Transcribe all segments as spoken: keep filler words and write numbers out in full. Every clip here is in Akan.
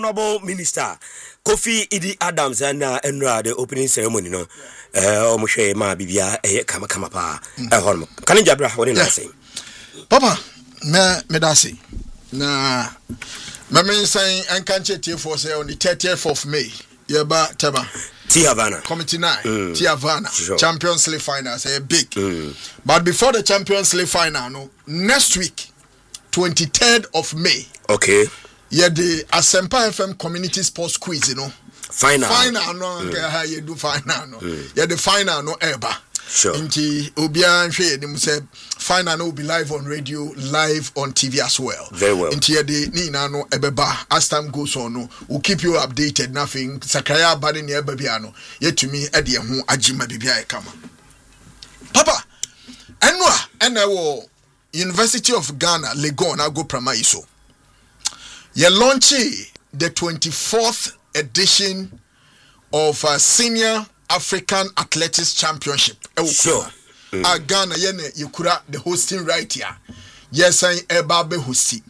Honorable Minister Kofi Idi Adams and uh, Enra the opening ceremony no eh omo hwe ma bibia eh kama kama pa eh hono kan jabra woni na say papa me me da say na me me say enkanche tie for say on the thirtieth of May yeba teba T Havana Committee nine mm. T Havana sure. Champions League final say big mm. but before the Champions League final no next week twenty-third of May okay yeah the Asempa F M community sports quiz you know final final no mm. how you do final no mm. yeah the final no ever sure nti obia nhwe dem say final no will be live on radio live on T V as well very well nti yeah the ni na no ebeba as time goes on no we'll keep you updated nothing sakaya body ne eba bia no yetumi e de ho agima bibia e kama papa enwa ena wo University of Ghana Legon ago prama iso ye launch the twenty-fourth edition of uh, Senior African Athletics Championship. Sure. Mm. Uh, Ghana yene yekura the hosting right here. Yes, I eba be hosti.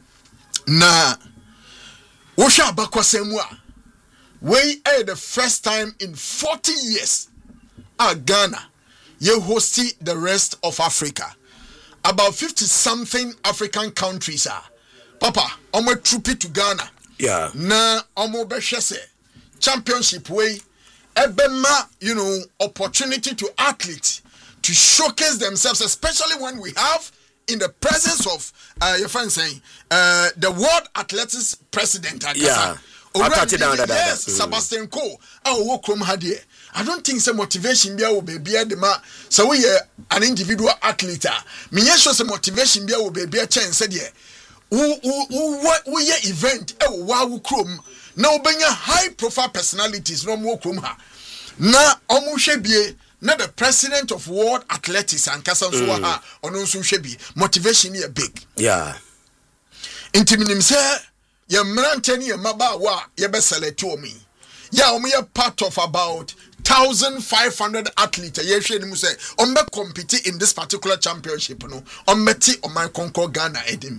Na wosha abakwa semwa. We are the first time in forty years uh, Ghana ye hosti the rest of Africa. About fifty something African countries are. Papa, omo troopy to Ghana. Yeah. Na omo beshese championship way ebema, you know, opportunity to athletes to showcase themselves, especially when we have in the presence of uh your friend saying uh the World Athletics President at yeah. Already, down that, yes, that. Sebastian Coe. Oh, work from Hadie. I don't think some motivation be will be the ma. So we an individual athlete. Me show some motivation be will be a chance said yeah. Who who what we event eh wow chrome. Now being high profile personalities no more chrome ha. Na omu shebie na the president of World Athletics and Kasan so ha ono so shebi motivation here big. Yeah. Intiminim say ye mranteni ye mabawa ye be select me. Yeah, we are part of about one thousand five hundred athletes. Ye hwe ni say on be compete in this particular championship no. On meti on my conquer Ghana edim.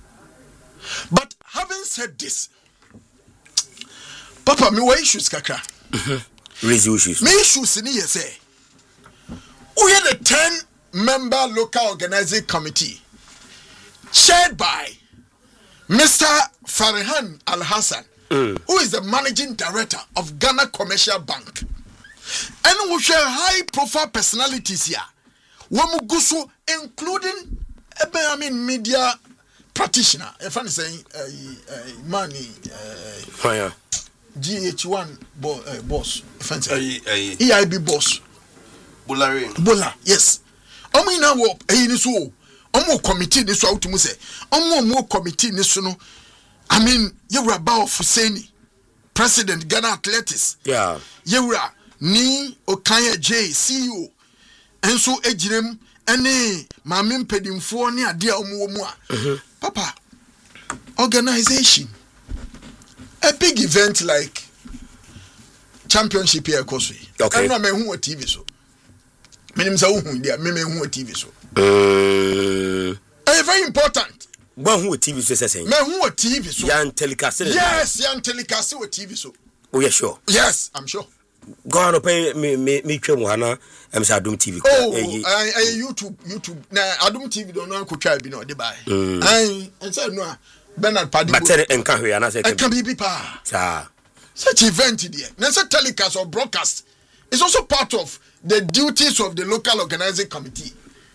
But having said this, Papa, me what issues kakra? Mm-hmm. Raise issues. Me issues ni ye say. We are the ten member local organizing committee chaired by Mister Farhan Al Hassan, mm. who is the managing director of Ghana Commercial Bank. And we share high profile personalities here. Wamugusu, including I mean media practitioner. If I'm saying uh, uh, money uh, oh, yeah. G H one bo, uh, boss. If I'm saying uh, uh, E I B boss. Bolare. Bola, yes. Omo ina wo eyi ni so omo committee ni so awutumu se omo mo committee ni so no I mean Yewura of Fuseni president Ghana Athletics yeah Yewura ni Okanya J C E O enso ejirem ene maame mpedimfo ne ade a omo mu a papa organization a big event like championship here koso okay no me hu on T V so menim say hu dia me me hu on T V so uh eh very important one who T V so say me hu on T V so yan telecast yes yan telecast on T V so oh yeah sure yes I'm sure go on pay me me me twem hana em say Adum T V oh eh eh YouTube YouTube na Adum T V don no akotwa bi no de bai ai en say no Bernard Padi but tell enka hwe ana say can be pa sa such event there na say telecast or broadcast is also part of the duties of the local organizing committee.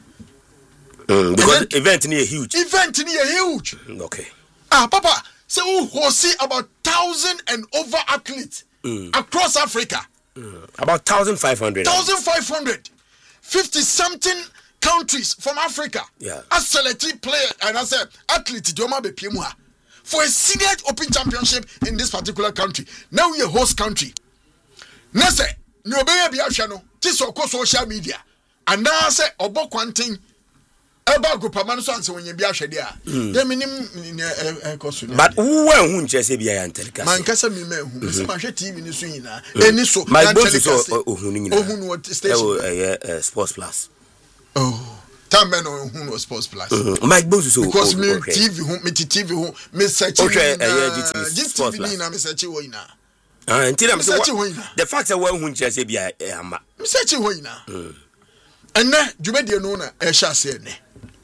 Mm, because event, event is huge. Event is huge. Okay. Ah, Papa, so who see about thousand and over athletes mm. across Africa. Mm. About thousand five hundred. Thousand five hundred. Fifty something countries from Africa. Yeah. As selected player and as a athlete, Joma be P M A for a senior open championship in this particular country. Now we a host country. Nese. No be be ahwe tis okọ social media and now say obo kwantin eba group man so anse wonye bi ahwe de a dem nim ekoso but who hu nche se bia ya telecast man kasa mi ma hu se ma hwe T V ni so yina eni so my boss so ohun ni nyina ohun what station eh sports plus oh Time man on who was Sports Plus. Mm-hmm. Mike Bozu so because me okay. T V who me T V who me search okay, na uh, G T V na me search wo ina. Ah, until I'm so the fact that one who just say be ama. Me search wo ina. And na djumedie no na e hya se ne.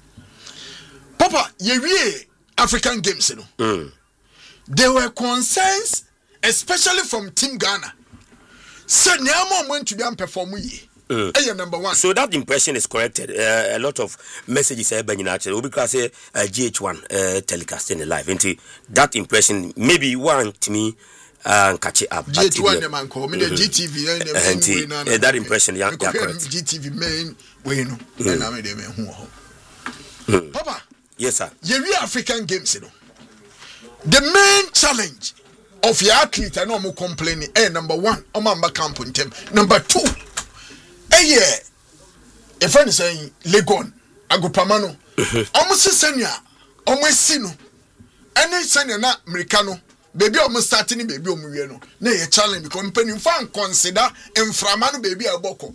Papa, ye wie African Games no. Mm. There were concerns especially from Team Ghana. Say nyama mo ntu bi perform yi. Mm. Hey, number one. So that impression is corrected. Uh, a lot of messages are being actually because uh, G H one uh, telecasting live. And that impression, maybe one to me uh, catch it up. G H one, man, call me the G T V. And uh, that impression, yeah, yeah, correct. G T V main way no. And I made them. Papa. Yes, sir. You African Games, you know. The main challenge of your athlete, I know more complaining. Eh, number one, Omamba camp on them. Number two. Eh yeah, a friend is saying Legon, Agopamano, almost a senior, almost sino, any senior not Americano, baby almost starting baby Omuriano. Nay, a challenge because penny fan consider inframano baby Alboko.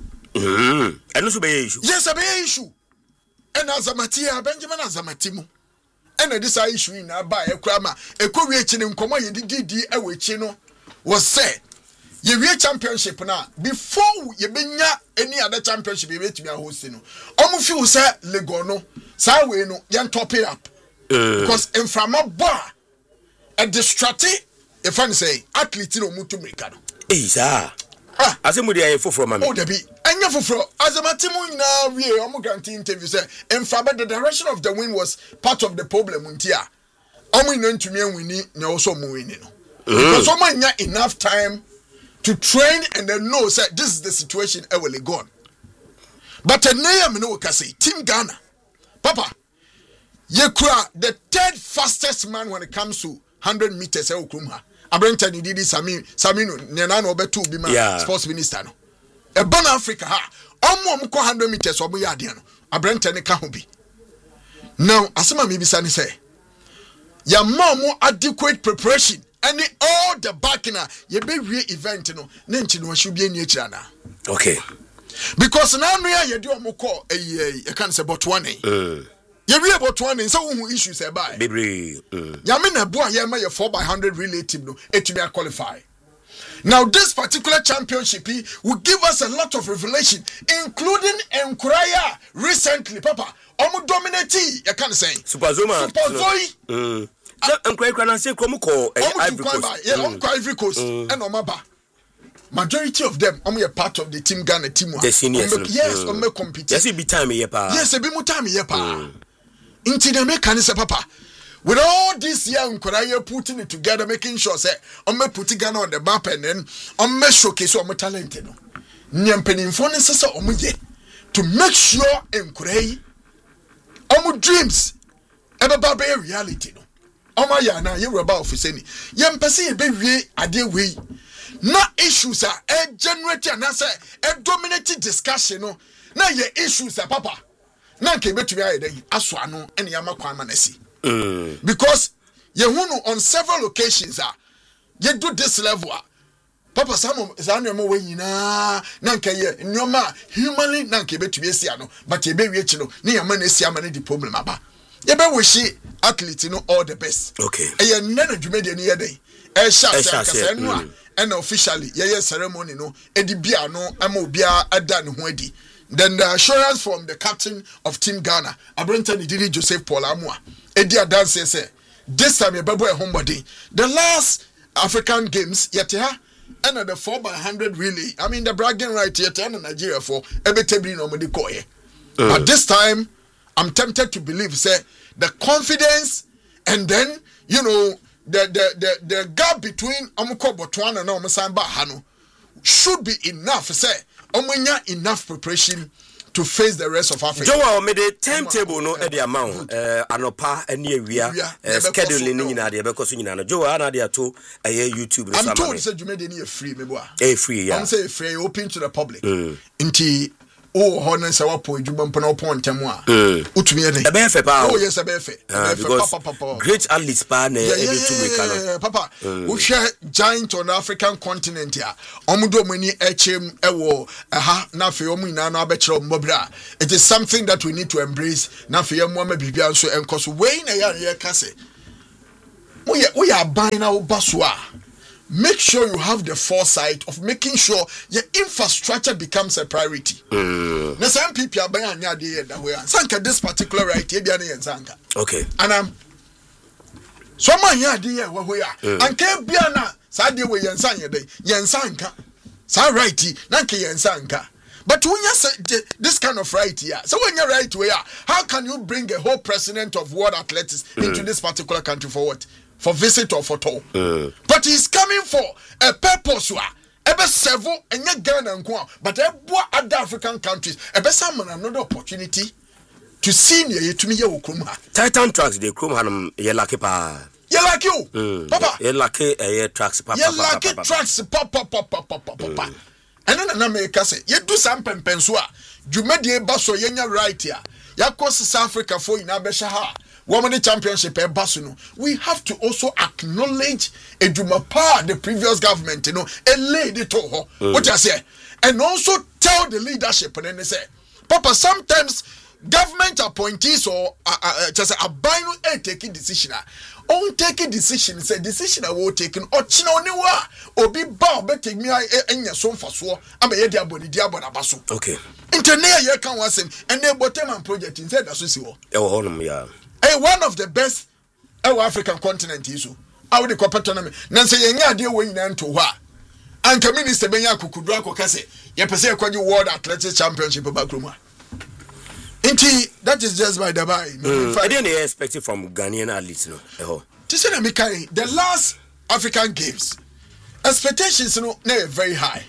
Hmm, and also be issue. Yes, a be issue. And Azamatia, Benjamin Azamatimo. And this issue in a buy a crammer, a Korean in Koma, you did a witchino was said. You real championship now. Before you been any other championship, you to be a hosting. Almost you say Legono, Sawe no, yan top it up. Because in from a bar, a distracted, if I say, athlete no mutu mekano. Eh, sir. Ah, as a mudia for from oh, there be, and you for as a matimu now, we are guarantee interview say, and from the direction of the wind was part of the problem. Untia, only known to me, we need no so moving. Because someone enough time to train and then know say this is the situation I will go on. But a name no can say Team Ghana. Papa, you are the third fastest man when it comes to one hundred meters. Abrenta ni didi Sami Samino Nenano Betu Bima sports minister no. E bon Africa ha. Omo omo one hundred meters omo ya ade no. Abrenta ne ka ho bi. Now asema mi bisa ni say ya ma mo adequate preparation and all the backing ye be we event no na nchi no should be any akira na. Okay. Because now we are ye do omo call eh e kan say Botswana. Mm. Ye we Botswana say who issues e buy. Bebre. Mm. Ya me na bo ye ma ye four by one hundred relay team no etumi qualify. Now this particular championship will give us a lot of revelation, including Enkuraya recently, Papa. Omo dominati, you can say. Super Zoma. Super Zoe. Mm. Enkuraya can say Kromuko. Ivory Coast. Yeah, Omo Ivory Coast. And Omaba. Majority of them, Omo are part of the Team Ghana team. The seniors. Yes, Omo compete. Yes, it be time here, pa. Yes, it be more time here, pa. Into the mechanics, Papa. With all this young Korea putting it together, making sure say, I'm putting Ghana on the map and then I'm showcase our talent. Nyam penin phone sasa omuye to make sure in Korea, our dreams, ever baby reality. No, Oma ya na you about for saying, yam pesi be we ade we. Not issues are a generator and answer a dominating discussion. No, now your issues are papa. Now came to me aswano and yama kwamanesi. Mm. Because you on several occasions ah you do this level ah papa some some mo we nyina na nka ye nyoma humanly na nka betu be sia no but e be wi echi no ne yama na sia ma na di problem aba ye be we shi athlete no all the best. Okay e ye na na dwumede ne ye den e sha sha kasa no a and officially ye ye ceremony no e di bia no ama obia ada ne ho adi. Then the assurance from the captain of Team Ghana, Abrenta Nidiri Joseph Paul Amua, Edia Dance say, this time you babu a homebody. The last African Games, yet ha, and the four by hundred really. I mean the bragging right yet and Nigeria for every table no medikoye. But this time, I'm tempted to believe say the confidence and then you know the the the, the gap between Amuko Botswana and Omusamba Hano should be enough. Say. Omunya enough preparation to face the rest of Africa. Joa me the timetable no e the amount eh anopa eni awia scheduling ni nyina de be koso nyina no Joa na de ato eh YouTube. I'm told say Jumede ni free me boa. Eh free yeah. I'm say free open to the public. Mm. Nti oh ho na se wapo edwuma mpo na opo ntemu a utumi ye e be fe pa oh yes e be fe papa papa great athletes pa na e be tu make no papa wo hwe giant on African continent ya omudo mani echem ewo ha na fe omu ina no abekere omobra. It is something that we need to embrace na fe yemu ama bibia nso enkoso we na ya ye kase we we are buying our baswa. Make sure you have the foresight of making sure your infrastructure becomes a priority. Mm. Now, some people are buying that way. Sanka this particular right here, Sanka. Okay. And um, some man here, dear, where we are. And Kebiana, Sadia, we Yansanya day, Yansanka. Sa righty, Nanki Yansanka. But when you say this kind of right here, so when you're right where, how can you bring a whole president of world athletics mm. into this particular country for what? For visit or for tour. Mm. But he's coming for a purpose. Ebe several and yet Ghana and Guam, but other African countries. Ebe some another opportunity to see near to me. Titan tracks, they come hanum ye lucky pa. Ye like you, Papa. Ye lucky a tracks, Papa. Ye lucky tracks, Papa, Papa, Papa, Papa. And then an America say, ye do some pensua. You made the basso yenya right here. Yakos South Africa for in Abeshaha. Women Championship e basuno. We have to also acknowledge Ejumapa, the previous government, you know, a lady to her. Mm. What I say, and also tell the leadership, and then they say, Papa, sometimes government appointees or uh, uh, just a bino a taking decision. On taking decision, say decision I will taken or chino niwa or be bow betting me and your son for so. I'm a diabody diabona basso. Okay. Internet ye can was him and they bottom and project instead as we see. Oh, yeah. Hey, one of the best our African continent is how the competition. Nancy Yanga dear way to what? And Minister Benya Kukudrako Kase, Yapase Kwaju World Athletics Championship of Bakruma. Inti, that is just by the by. Mm. I didn't expect it from Ghanaian athletes, no. Oh. The last African Games, expectations you know, are very high.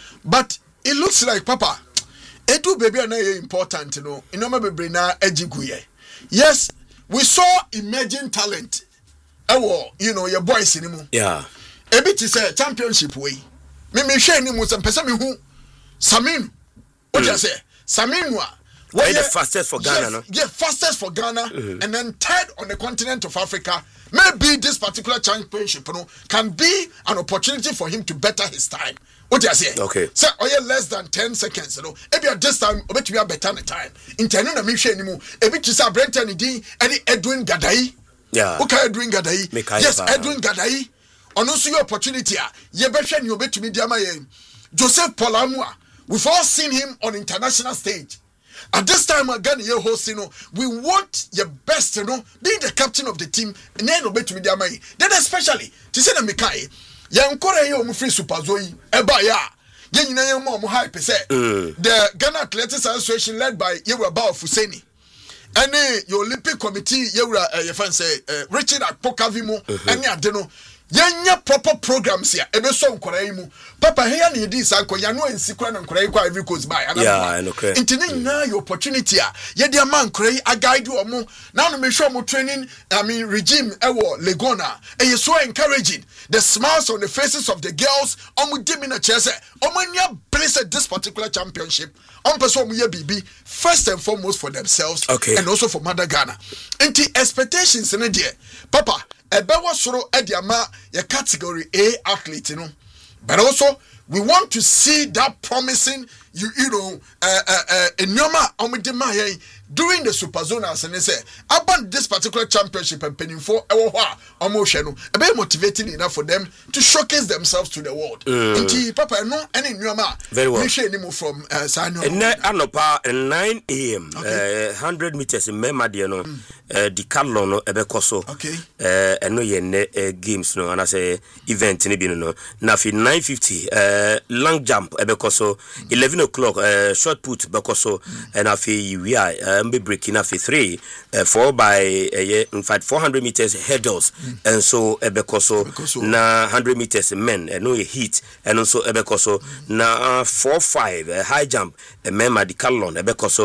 But it looks like, Papa, Edu baby are important, you know. You know, maybe na ejiguye. Yes. We saw emerging talent. Ewo, you know, your boys in him. Yeah. A bit is a championship way. Me me share him with some person who Samin. What you say? Saminwa. Why the fastest for Ghana, yes, no? Yeah, fastest for Ghana, mm-hmm. and then third on the continent of Africa. Maybe this particular championship, you know, can be an opportunity for him to better his time. What you say? Okay. So, oh yeah, less than ten seconds, you know. Maybe at this time, I bet you have better the time. In ten, I mean, share anymore. A bit is a Brenton D and Edwin Gadai. Yeah. Okay, Edwin Gadai. Yes, Edwin Gadai. On also your opportunity. You better you bet to me, Diamaye. Joseph Polamua. We've all seen him on international stage. At this time, again, you host, you know, we want your best, you know, being the captain of the team, and then obey to me, Diamaye. Then, especially, to say the Mikai. Yankore yo mu free super zoe eba ya ye nyina ye mo mo hype say the Ghana Athletics Association led by Yewura Bao Fuseni and the Olympic Committee Yewura uh, your fan say uh, Richard Akpokavimo and ade no yenya proper programs here ebe so nkora yi mu papa here na yedi san ko ya no ensikura na nkora yi kwa every coast by yeah okay intini na your opportunity a ye dia man nkora yi a guide omo now no me show mo training I mean regime ewo Legona and you so encouraging the smiles on the faces of the girls omo dimi na chese omo nya place at this particular championship on person omo ye bibi first and foremost for themselves okay. and also for Mother Ghana inti expectations in there papa ebe wasoro ediama your category A athlete, you know. But also, we want to see that promising, you you know, uh, uh, uh, in Yoma Omidima during the Super Zonas, and they say, about this particular championship and penning for Ewa Omosheno, a bit motivating enough for them to showcase themselves to the world. Mm. Papa, no, any Yoma, very well. We from uh, Sano. And Anopa, nine a m, okay. uh, one hundred meters in Memadiano, mm. uh, the Carlono, Ebecoso, okay, uh, and no ye games, no, and I say event in Ibino, Nafi nine fifty, uh, long jump, Ebecoso, mm. eleven o'clock, uh, short put, Becoso, mm. and Afi, we are. Uh, Mbe breaking up three, uh, four by uh, in fact four hundred meters hurdles, mm. and so ebekoso na one hundred meters men, and uh, no heat, and also ebekoso mm. na uh, four five uh, high jump, uh, memma di Carlon ebekoso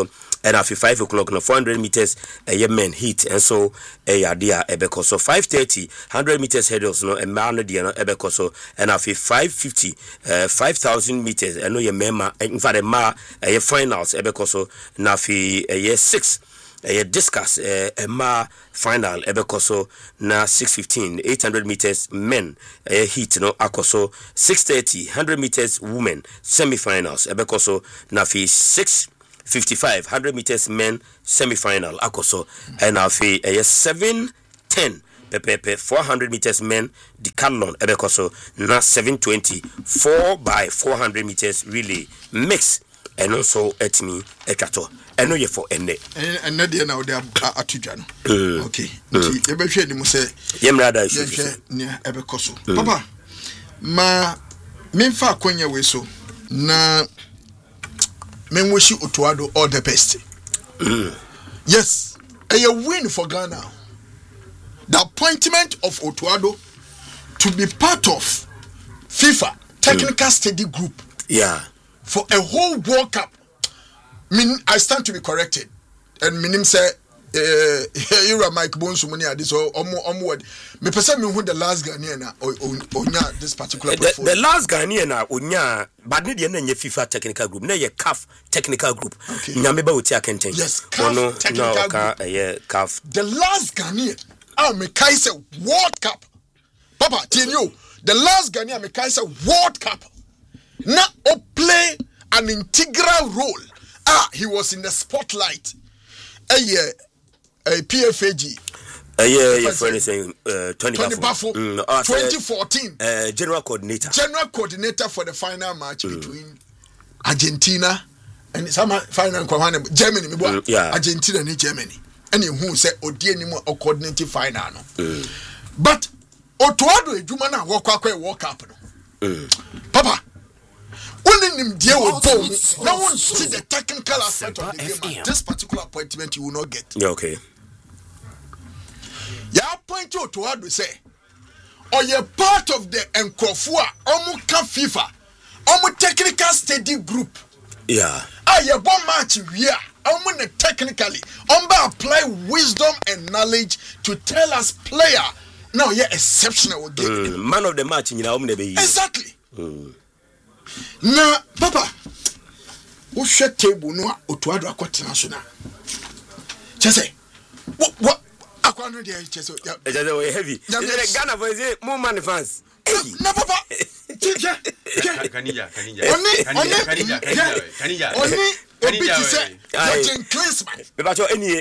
and after five o'clock no four hundred meters a men heat and so a idea ebeko so five thirty one hundred meters hurdles no a man no ebeko so and after five fifty uh, five thousand meters and no ye mema in fact a ma a finals ebeko so na after a year six a discuss a ma final ebekoso na six fifteen eight hundred meters men a heat no akoso six thirty one hundred meters women semi-finals ebekoso na fi six fifty-five one hundred meters men semi-final akoso and na fi a seven ten pepepe four hundred meters men decathlon ebekoso na seven twenty four by four hundred meters relay mix and also at me ekato eno ye for ene ene de na ode atudwa no okay nti ye be hwe ni mu se yemra da hwe ne ebe koso papa ma memfa akonya we so na menwoshi Otuado all the best. mm. Yes, a win for Ghana. The appointment of Otuado to be part of FIFA technical mm. study group, yeah, for a whole World Cup. Mean I stand to be corrected, and minim say eh you are Mike Bonsu money at this or onward. Me person me who the last Ghanaian na onya this particular the, the last Ghanaian na onya but ne de na nye FIFA technical group na ye C A F technical group nyame ba oti akenten yes C A F technical no, group yeah, C A F the last Ghanaian ah me kai say World Cup papa tell you the last Ghanaian me kai say World Cup na o play an integral role. Ah, he was in the spotlight. A year, a P F A G. A year, your friend is saying uh, Tony Bafo. Mm, uh, twenty fourteen. Uh, general coordinator. General coordinator for the final match mm. between Argentina and some final Germany. Mm, yeah. Argentina and Germany. And who said Odi anymore or coordinating final. No. Mm. But Otuado Jumana walk up walk up. Papa. Only him deal with bomb. No one see the technical aspect of the game. This particular appointment you will not get. Yeah, okay. You appoint you to what we say. Or you're part of the Nkofua, Omuka FIFA, Omu technical study group. Yeah. Ah, you bomb match yeah. Omu technically. Omba apply wisdom and knowledge to tell us player. No, you're exceptional game. Mm, man of the match in your exactly. Mm. Na papa wo hwe table no Otuado akotena so na chese what akwano dey chese ya chese we heavy chese Ghana for say more man fans na papa chese kanija kanija oni kanija kanija oni obi ti say Jurgen Klinsmann be ba cho eni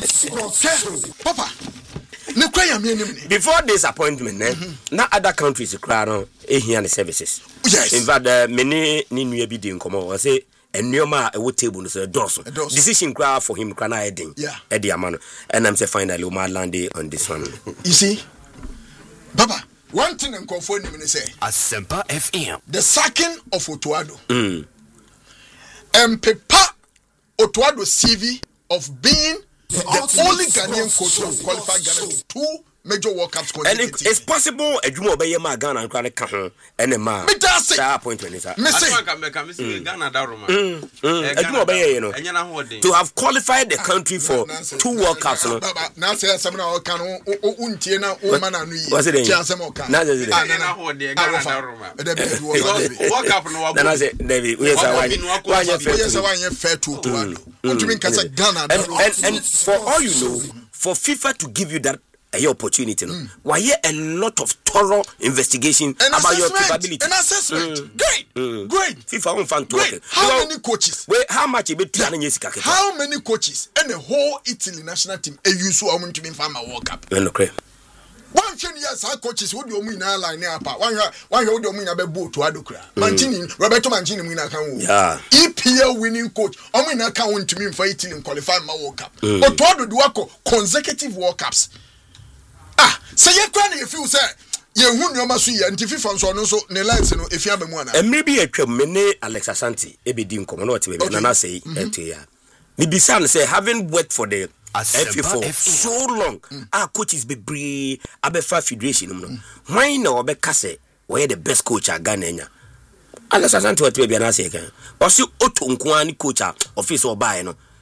papa ne kwa ya me nim ni before this appointment eh na other countries cry no ehia the services. Yes. In fact, uh, many ninu bi di nkomo. I say enioma e wo table no say doso. Decision cry for him cry na edin. Yeah. Edi amano. And I'm say finally we ma land on this one. You see, Baba, one thing in confirm me say. Asempa F M. The sacking of Otuado. Mm. And Pepa Otuado C V of being the, the only Ghanaian coach to have qualified Ghana to two major World Cups. And it, it's possible a Jumo be ma Ghana and Ghana can and a man. Me that's it. Appointment is. Me say Ghana Daruma. A Jumo be you know. To have qualified the country for two World Cups. No. Now say some na can untie na o man anu yi. What's it? Na say Ghana ho de Ghana Daruma. World Cup no wa. Na say David, we say why you fair to Otuado. Unto can say Ghana Daruma. And for all you know, for FIFA to give you that a opportunity, no. Mm. Why here a lot of thorough investigation an about your capability. An assessment. Mm. Great. Mm. Great. FIFA on fan Great. How well, many coaches? Wait, how much you be planning? How many coaches and the whole Italy national team a use who want to be farmer World Cup? Okay. One ten years our coaches who do mean line up. One year one year do mean a boat to Adokra. Mancini, Roberto Mancini win account. Yeah. E P L winning coach. I mean account to me for Italy and qualify my World Cup. But what do do consecutive World Cups? Ah, say you can if you say you who no masu ya nti FIFA so no so ne lines no efia ba mu ana. E maybe atwam me ne Alex Asante e be di nkomo na ote be na na say eto ya. Me bisan say having worked for the F A for so long, mm. our coaches be bree abefa federation no. Why na obeka say we the best coach at Ghana. Alex Asante what we be na say kan. O si oto nko ani coach office obae no.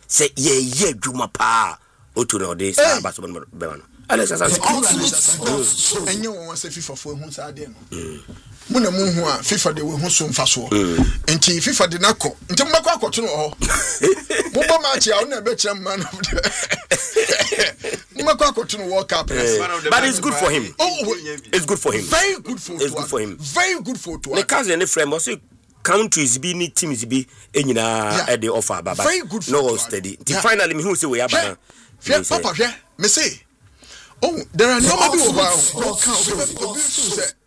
say ye ye dwuma pa otu no de sa ba so be no Alex Asante enye won say FIFA fo hu sa de no muna mu hu a FIFA de we hu so mfa so enti FIFA de nakọ enti mo makọ akoto no ho mo ba match a na be kire man mo makọ akoto no World Cup but it's good for him. Oh, it's good for him. Very good for it's good for him. Very good for to the cousin any friend also countries be ni teams be enyina e dey offer baba no steady the finally me who say we aba na papa hwe me say oh there are nobody over